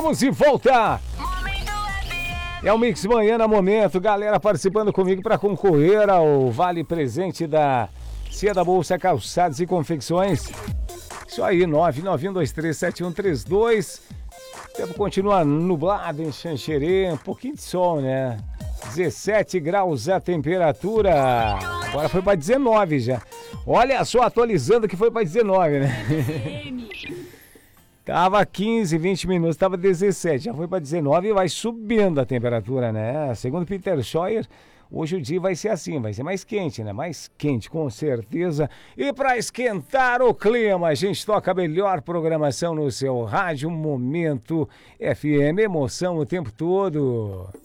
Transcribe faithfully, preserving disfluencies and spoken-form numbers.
Estamos de volta! É o Mix Manhã no Momento, galera participando comigo para concorrer ao Vale Presente da Cia da Bolsa Calçados e Confecções. Isso aí, nove nove um dois três sete um três dois. O tempo continua nublado em Xanxerê, um pouquinho de sol, né? dezessete graus a temperatura. Agora foi para dezenove já. Olha só, atualizando que foi para dezenove, né? Tava quinze, vinte minutos, tava dezessete, já foi para dezenove e vai subindo a temperatura, né? Segundo Peter Scheuer, hoje o dia vai ser assim, vai ser mais quente, né? Mais quente, com certeza. E para esquentar o clima, a gente toca a melhor programação no seu rádio, Momento F M, emoção o tempo todo.